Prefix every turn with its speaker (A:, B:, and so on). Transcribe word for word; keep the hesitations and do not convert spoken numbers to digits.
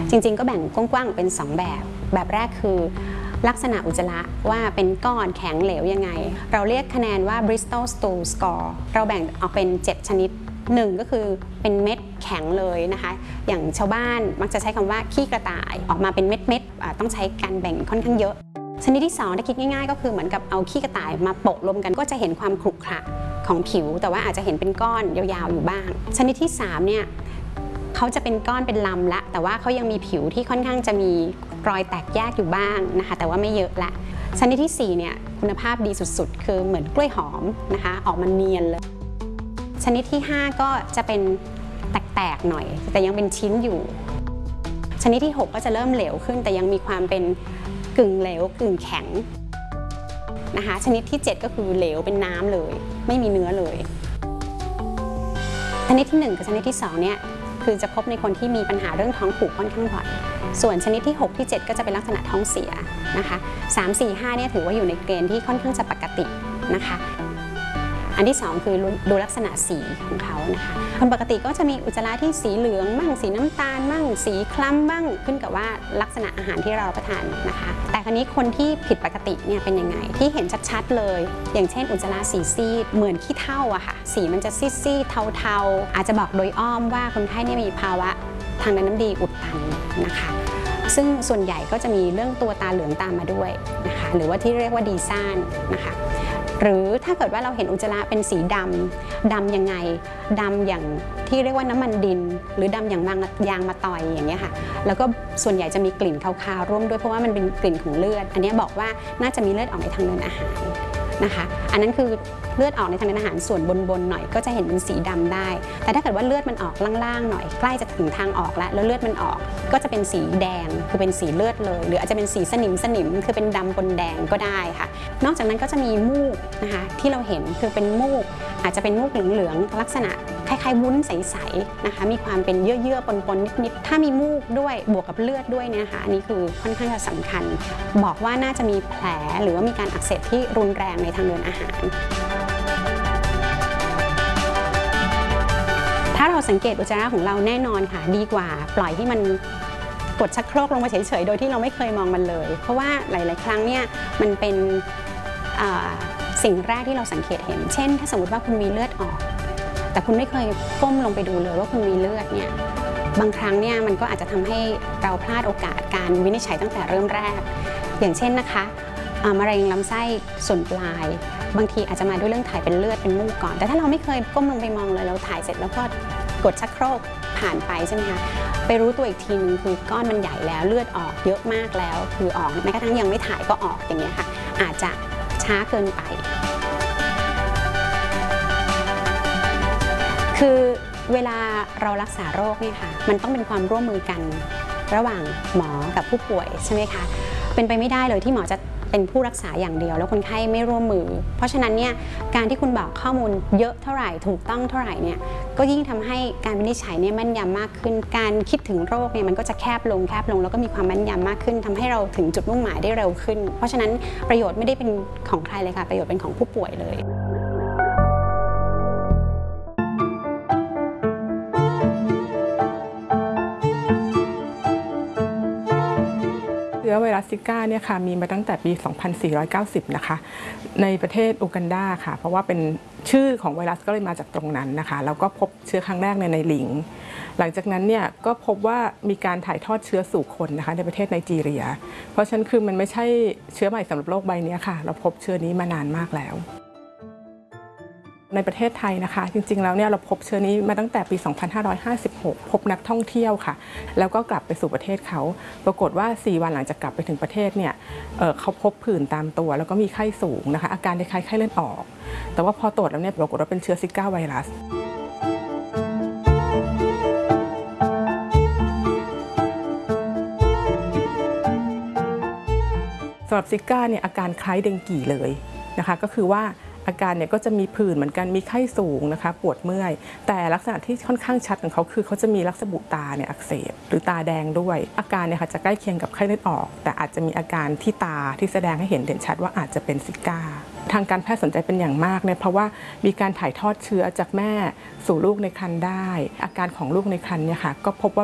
A: จริงๆก็แบ่งกว้างๆเป็นสองแบบแบบแรกคือลักษณะอุจจาระว่าเป็นก้อนแข็งเหลวยังไงเราเรียกคะแนนว่า Bristol Stool Score เราแบ่งออกเป็นเจ็ดชนิดหนึ่งก็คือเป็นเม็ดแข็งเลยนะคะอย่างชาวบ้านมักจะใช้คำว่าขี้กระต่ายออกมาเป็นเม็ดๆต้องใช้การแบ่งค่อนข้างเยอะชนิดที่สองถ้าคิดง่ายๆก็คือเหมือนกับเอาขี้กระต่ายมาโปะรวมกันก็จะเห็นความขรุขระของผิวแต่ว่าอาจจะเห็นเป็นก้อนยาวๆอยู่บ้างชนิดที่สามเนี่ยเขาจะเป็นก้อนเป็นลำละแต่ว่าเขายังมีผิวที่ค่อนข้างจะมีรอยแตกแยกอยู่บ้างนะคะแต่ว่าไม่เยอะละชนิดที่สี่เนี่ยคุณภาพดีสุดๆคือเหมือนกล้วยหอมนะคะออกมาเนียนเลยชนิดที่ห้าก็จะเป็นแตกๆหน่อยแต่ยังเป็นชิ้นอยู่ชนิดที่หกก็จะเริ่มเหลวขึ้นแต่ยังมีความเป็นกึ่งเหลวกึ่งแข็งนะคะชนิดที่เจ็ดก็คือเหลวเป็นน้ำเลยไม่มีเนื้อเลยชนิดที่หนึ่งกับชนิดที่สองเนี่ยคือจะพบในคนที่มีปัญหาเรื่องท้องผูกค่อนข้างบ่อยส่วนชนิดที่หกที่เจ็ดก็จะเป็นลักษณะท้องเสียนะคะสาม สี่ ห้าเนี่ยถือว่าอยู่ในเกณฑ์ที่ค่อนข้างจะปกตินะคะอันที่สองคือดูลักษณะสีของเขานะคะคนปกติก็จะมีอุจจาระที่สีเหลืองบ้างสีน้ำตาลบ้างสีคล้ำบ้างขึ้นกับว่าลักษณะอาหารที่เรารับประทานนะคะแต่คราวนี้คนที่ผิดปกติเนี่ยเป็นยังไงที่เห็นชัดๆเลยอย่างเช่นอุจจาระสีซีดเหมือนขี้เถ้าอะค่ะสีมันจะซีดๆเทาๆอาจจะบอกโดยอ้อมว่าคนไข้เนี่ยมีภาวะทางเดินน้ำดีอุดตันนะคะซึ่งส่วนใหญ่ก็จะมีเรื่องตัวตาเหลืองตามมาด้วยนะคะหรือว่าที่เรียกว่าดีซ่านนะคะหรือถ้าเกิดว่าเราเห็นอุจจาระเป็นสีดำดำยังไงดำอย่างที่เรียกว่าน้ำมันดินหรือดำอย่างยางมะตอยอย่างเงี้ยค่ะแล้วก็ส่วนใหญ่จะมีกลิ่นคาวๆร่วมด้วยเพราะว่ามันเป็นกลิ่นของเลือดอันนี้บอกว่าน่าจะมีเลือดออกในทางเดินอาหารนะคะอันนั้นคือเลือดออกในทางเดินอาหารส่วนบนๆหน่อยก็จะเห็นเป็นสีดำได้แต่ถ้าเกิดว่าเลือดมันออกล่างๆหน่อยใกล้จะถึงทางออกแล้วแล้วเลือดมันออกก็จะเป็นสีแดงคือเป็นสีเลือดเลยหรืออาจจะเป็นสีสนิมสนิมคือเป็นดำปนแดงก็ได้ค่ะนอกจากนั้นก็จะมีมูกนะคะที่เราเห็นคือเป็นมูกอาจจะเป็นมูกเหลืองๆลักษณะคล้ายๆวุ้นใสๆนะคะมีความเป็นเยื่อๆปนๆนิดๆถ้ามีมูกด้วยบวกกับเลือดด้วยนะคะอันนี้คือค่อนข้างจะสำคัญบอกว่าน่าจะมีแผลหรือว่ามีการอักเสบที่รุนแรงในทางเดินอาหารถ้าเราสังเกตอุจจาระของเราแน่นอนค่ะดีกว่าปล่อยให้มันกดชักโครกลงมาเฉยๆโดยที่เราไม่เคยมองมันเลยเพราะว่าหลายๆครั้งเนี่ยมันเป็นสิ่งแรกที่เราสังเกตเห็นเช่นถ้าสมมติว่าคุณมีเลือดออกแต่คุณไม่เคยก้มลงไปดูเลยว่าคุณมีเลือดเนี่ยบางครั้งเนี่ยมันก็อาจจะทำให้เราพลาดโอกาสการวินิจฉัยตั้งแต่เริ่มแรกอย่างเช่นนะคะมะเร็งลำไส้ส่วนปลายบางทีอาจจะมาด้วยเรื่องถ่ายเป็นเลือดเป็นมูกก่อนแต่ถ้าเราไม่เคยก้มลงไปมองเลยเราถ่ายเสร็จแล้วก็กดชักโครกผ่านไปใช่ไหมคะไปรู้ตัวอีกทีนึงคือก้อนมันใหญ่แล้วเลือดออกเยอะมากแล้วคือออกแม้กระทั่งยังไม่ถ่ายก็ออกอย่างเงี้ยค่ะอาจจะช้าเกินไปคือเวลาเรารักษาโรคเนี่ยค่ะมันต้องเป็นความร่วมมือกันระหว่างหมอกับผู้ป่วยใช่ไหมคะเป็นไปไม่ได้เลยที่หมอจะเป็นผู้รักษาอย่างเดียวแล้วคนไข้ไม่ร่วมมือเพราะฉะนั้นเนี่ยการที่คุณบอกข้อมูลเยอะเท่าไหร่ถูกต้องเท่าไหร่เนี่ยก็ยิ่งทำให้การวินิจฉัยเนี่ยแม่นยำมากขึ้นการคิดถึงโรคเนี่ยมันก็จะแคบลงแคบลงแล้วก็มีความแม่นยำมากขึ้นทำให้เราถึงจุดมุ่งหมายได้เร็วขึ้นเพราะฉะนั้นประโยชน์ไม่ได้เป็นของใครเลยค่ะประโยชน์เป็นของผู้ป่วยเลย
B: เชื้อไวรัสซิก้าเนี่ยค่ะมีมาตั้งแต่ปี สองพันสี่ร้อยเก้าสิบ นะคะในประเทศอูกันดาค่ะเพราะว่าเป็นชื่อของไวรัสก็เลยมาจากตรงนั้นนะคะแล้วก็พบเชื้อครั้งแรกในในลิงหลังจากนั้นเนี่ยก็พบว่ามีการถ่ายทอดเชื้อสู่คนนะคะในประเทศไนจีเรียเพราะฉะนั้นคือมันไม่ใช่เชื้อใหม่สำหรับโลกใบนี้ค่ะเราพบเชื้อนี้มานานมากแล้วในประเทศไทยนะคะจริงๆแล้วเนี่ยเราพบเชื้อนี้มาตั้งแต่ปี สองพันห้าร้อยห้าสิบหก พบนักท่องเที่ยวค่ะแล้วก็กลับไปสู่ประเทศเขาปรากฏว่าสี่วันหลังจากกลับไปถึงประเทศเนี่ย เอ่อ เขาพบผื่นตามตัวแล้วก็มีไข้สูงนะคะอาการคล้ายๆไข้เลือดออกแต่ว่าพอตรวจแล้วเนี่ยปรากฏว่าเป็นเชื้อซิก้าไวรัสสำหรับซิก้าเนี่ยอาการคล้ายเดงกีเลยนะคะก็คือว่าอาการเนี่ยก็จะมีผื่นเหมือนกันมีไข้สูงนะคะปวดเมื่อยแต่ลักษณะที่ค่อนข้างชัดของเขาคือเขาจะมีลักษณะตาเนี่ยอักเสบหรือตาแดงด้วยอาการเนี่ยค่ะจะใกล้เคียงกับไข้เลือดออกแต่อาจจะมีอาการที่ตาที่แสดงให้เห็นเด่นชัดว่าอาจจะเป็นซิก้าทางการแพทย์สนใจเป็นอย่างมากเนี่ยเพราะว่ามีการถ่ายทอดเชื้อจากแม่สู่ลูกในครรภ์ได้อาการของลูกในครรภ์เนี่ยค่ะก็พบว่า